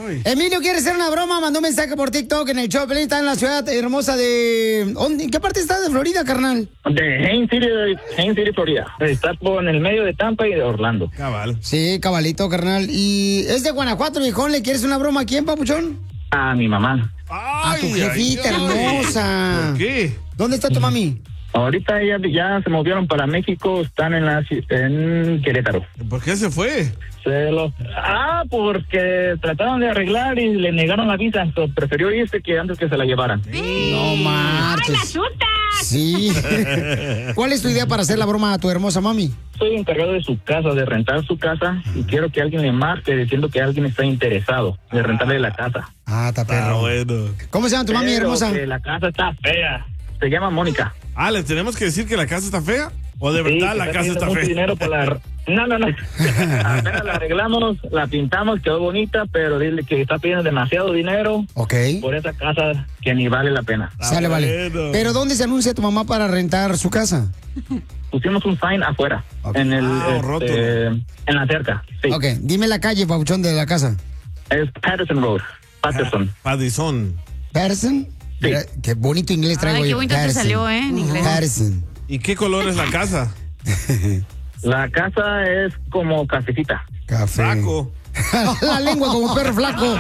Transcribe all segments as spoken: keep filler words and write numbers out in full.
Emilio quiere hacer una broma, mandó un mensaje por TikTok en el show. Pelín está en la ciudad hermosa de... ¿Dónde? ¿En qué parte está de Florida, carnal? De Haines City, Haines City, Florida. Está por en el medio de Tampa y de Orlando. Cabal. Sí, cabalito, carnal. Y es de Guanajuato, viejón. ¿Le quieres una broma a quién, papuchón? A mi mamá. A tu jefita hermosa. ¿Por qué? ¿Dónde está tu mami? Ahorita ya, ya se movieron para México, están en la ci- en Querétaro. ¿Por qué se fue? Se lo... Ah, porque trataron de arreglar y le negaron la visa. So, prefirió irse que antes que se la llevaran. No marches. ¡Ay, la chuta! Sí. ¿Cuál es tu idea para hacer la broma a tu hermosa mami? Soy encargado de su casa, de rentar su casa, y quiero que alguien le marque diciendo que alguien está interesado de rentarle la casa. Ah, está perro. Ah, bueno. ¿Cómo se llama tu mami Pero hermosa? que la casa está fea. Se llama Mónica. Ah, ¿le tenemos que decir que la casa está fea? ¿O de Sí, verdad que la casa pidiendo está mucho fea? dinero por la... No, no, no. Apenas la arreglamos, la pintamos, quedó bonita, pero dile que está pidiendo demasiado dinero Ok. por esa casa que ni vale la pena. Ah, Sale, vale. bueno. ¿Pero dónde se anuncia tu mamá para rentar su casa? Pusimos un sign afuera, Ok. en el, Ah, un este, rótulo. en la cerca. Sí. Ok, dime la calle, papuchón, de la casa. Es Patterson Road, Patterson. Padizón. ¿Patterson? Sí. Mira, qué bonito inglés traigo Ay, qué yo. bonito te Patterson. salió, ¿eh? En inglés. Patterson. ¿Y qué color es la casa? La casa es como cafecita. Café. Flaco. La lengua como perro flaco.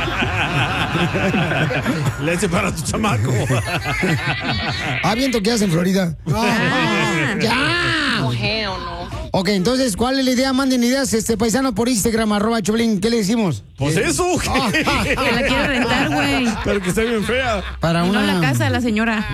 Leche para tu chamaco. Ah, bien toqueas en Florida. Ah. ¡Ya! Mujer o no. Ok, entonces, ¿cuál es la idea? Manden ideas, este paisano, por Instagram, arroba Choplin. ¿Qué le decimos? Pues eso. Que la quiere rentar, güey. Pero que está bien fea. Para Y no una, la casa de la señora.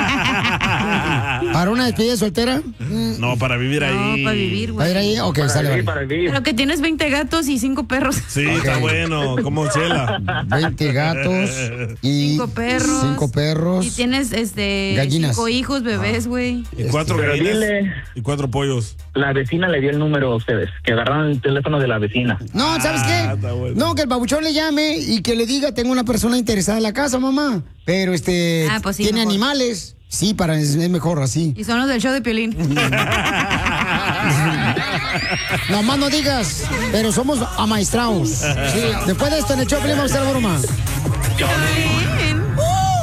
para una despedida soltera. No, para vivir No, ahí. para vivir, ¿Va a ir güey. ahí? Ok, Para sale, vivir, vale. para vivir. Pero que tienes veinte gatos y cinco perros. Sí, está Ok. bueno, como Chela. veinte gatos y Cinco perros. cinco perros. Y tienes, este... Gallinas. Cinco hijos, bebés, güey. Y cuatro Pero gallinas dile- y cuatro pollos. La vecina le dio el número a ustedes, que agarraron el teléfono de la vecina. No, ¿sabes Ah, qué? está bueno. No, que el babuchón le llame y que le diga, tengo una persona interesada en la casa, mamá. Pero este, Ah, pues sí, tiene mejor. animales. Sí, para es, es mejor así. Y son los del show de Piolín. Nomás no digas, pero somos amaestrados. Sí, después de esto en el show, vamos a hacer broma. Piolín.